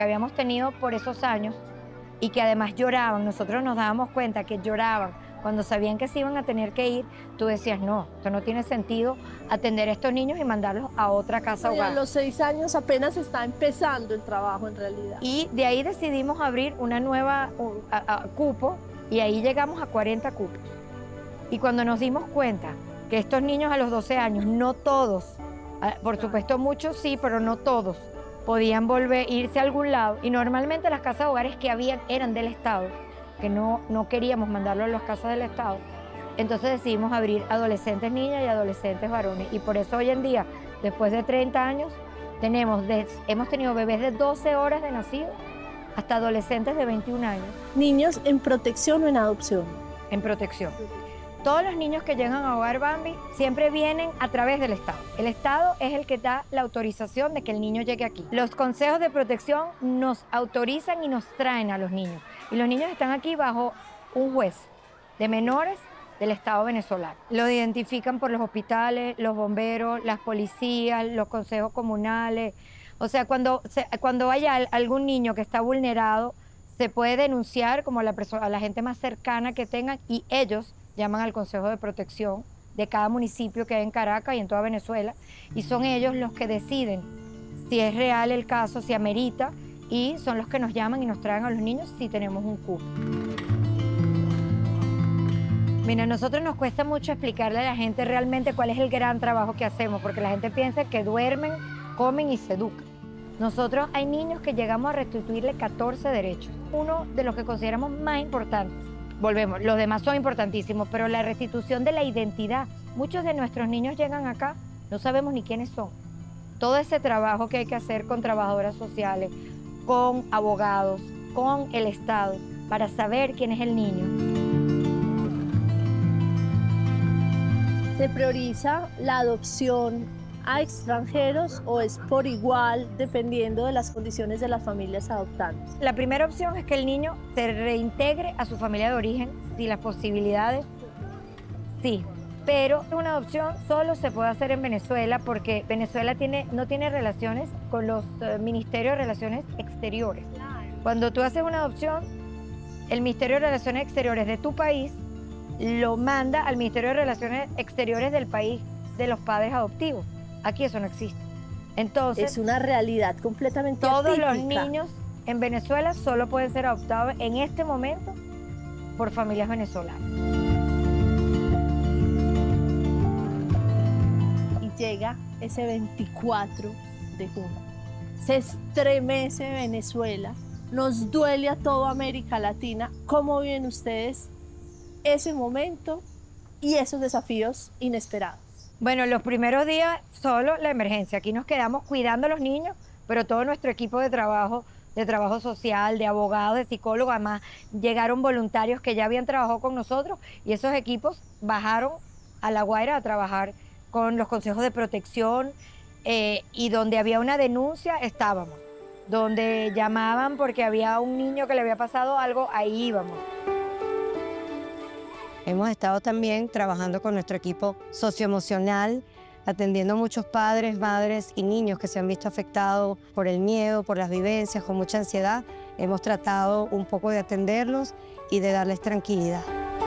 que habíamos tenido por esos años y que además lloraban, nosotros nos dábamos cuenta que lloraban cuando sabían que se iban a tener que ir, tú decías, no, esto no tiene sentido atender a estos niños y mandarlos a otra casa Y a hogar. los 6 años apenas está empezando el trabajo en realidad. Y de ahí decidimos abrir una nueva cupo y ahí llegamos a 40 cupos. Y cuando nos dimos cuenta que estos niños a los 12 años, no todos, por supuesto muchos sí, pero no todos, podían irse a algún lado. Y normalmente las casas de hogares que habían eran del Estado, que no queríamos mandarlo a las casas del Estado. Entonces decidimos abrir adolescentes niñas y adolescentes varones. Y por eso hoy en día, después de 30 años, hemos tenido bebés de 12 horas de nacido hasta adolescentes de 21 años. ¿Niños en protección o en adopción? En protección. Todos los niños que llegan a Hogar Bambi siempre vienen a través del Estado. El Estado es el que da la autorización de que el niño llegue aquí. Los consejos de protección nos autorizan y nos traen a los niños. Y los niños están aquí bajo un juez de menores del Estado venezolano. Lo identifican por los hospitales, los bomberos, las policías, los consejos comunales. O sea, cuando haya algún niño que está vulnerado, se puede denunciar como a la gente más cercana que tengan y ellos llaman al Consejo de Protección de cada municipio que hay en Caracas y en toda Venezuela, y son ellos los que deciden si es real el caso, si amerita, y son los que nos llaman y nos traen a los niños si tenemos un cupo. Mira, a nosotros nos cuesta mucho explicarle a la gente realmente cuál es el gran trabajo que hacemos, porque la gente piensa que duermen, comen y se educan. Nosotros hay niños que llegamos a restituirle 14 derechos, uno de los que consideramos más importantes. Volvemos, los demás son importantísimos, pero la restitución de la identidad. Muchos de nuestros niños llegan acá, no sabemos ni quiénes son. Todo ese trabajo que hay que hacer con trabajadoras sociales, con abogados, con el Estado, para saber quién es el niño. ¿Se prioriza la adopción a extranjeros o es por igual dependiendo de las condiciones de las familias adoptantes? La primera opción es que el niño se reintegre a su familia de origen, si las posibilidades, sí. Pero una adopción solo se puede hacer en Venezuela porque Venezuela no tiene relaciones con los Ministerios de Relaciones Exteriores. Cuando tú haces una adopción, el Ministerio de Relaciones Exteriores de tu país lo manda al Ministerio de Relaciones Exteriores del país de los padres adoptivos. Aquí eso no existe. Entonces, es una realidad completamente todos atípica. los niños en Venezuela solo pueden ser adoptados en este momento por familias venezolanas. Y llega ese 24 de junio. Se estremece Venezuela, nos duele a toda América Latina. ¿Cómo viven ustedes ese momento y esos desafíos inesperados? Bueno, los primeros días solo la emergencia. Aquí nos quedamos cuidando a los niños, pero todo nuestro equipo de trabajo social, de abogados, de psicólogos, además llegaron voluntarios que ya habían trabajado con nosotros y esos equipos bajaron a La Guaira a trabajar con los consejos de protección y donde había una denuncia estábamos. Donde llamaban porque había un niño que le había pasado algo, ahí íbamos. Hemos estado también trabajando con nuestro equipo socioemocional, atendiendo a muchos padres, madres y niños que se han visto afectados por el miedo, por las vivencias, con mucha ansiedad. Hemos tratado un poco de atenderlos y de darles tranquilidad.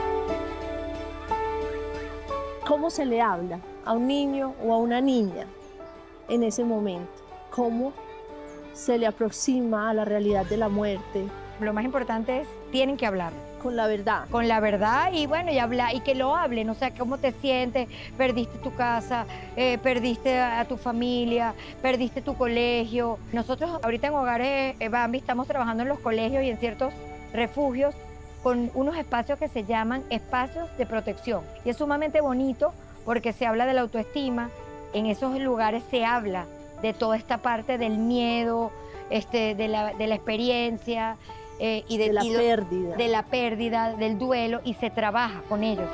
¿Cómo se le habla a un niño o a una niña en ese momento? ¿Cómo se le aproxima a la realidad de la muerte? Lo más importante es, tienen que hablar. Con la verdad. Con la verdad y bueno, y que lo hablen, o sea, cómo te sientes, perdiste tu casa, perdiste a tu familia, perdiste tu colegio. Nosotros ahorita en Hogares Bambi estamos trabajando en los colegios y en ciertos refugios con unos espacios que se llaman espacios de protección. Y es sumamente bonito porque se habla de la autoestima, en esos lugares se habla de toda esta parte del miedo, de la experiencia, y de la pérdida, del duelo, y se trabaja con ellos.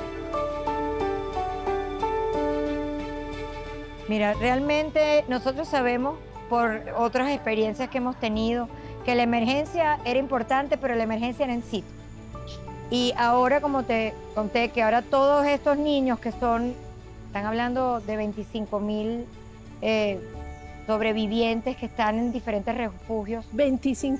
Mira, realmente nosotros sabemos por otras experiencias que hemos tenido que la emergencia era importante, pero la emergencia era en sitio. Y ahora, como te conté, que ahora todos estos niños que están hablando de 25.000 sobrevivientes que están en diferentes refugios. 25